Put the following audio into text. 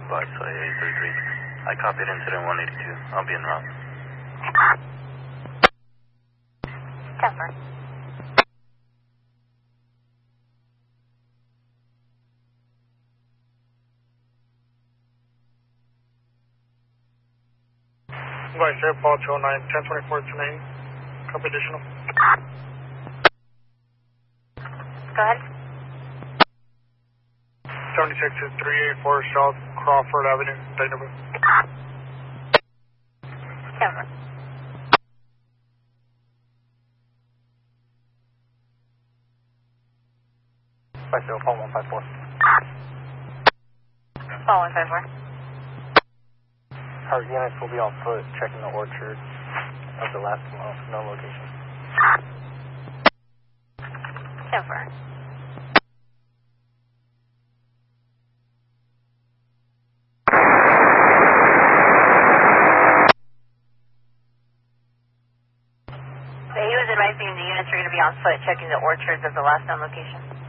by Soy 833. I copied incident 182. I'll be en route. Denver. By Sierra Paul 209, 1024 tonight. Copy additional. Go ahead. 76384 South Crawford Avenue, Denver. Denver. By Sierra Paul 154. Paul 154. Our units will be on foot checking the orchard of the last known location. Denver. So he was advising the units are going to be on foot checking the orchards of the last known location.